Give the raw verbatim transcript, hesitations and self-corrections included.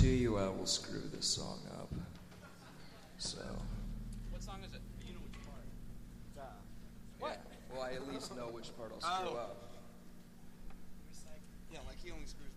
guarantee you I will screw this song up. So. What song is it? You know which part. Uh, What? Yeah. Well, I at least know which part I'll screw Oh. up. Yeah, like he only screws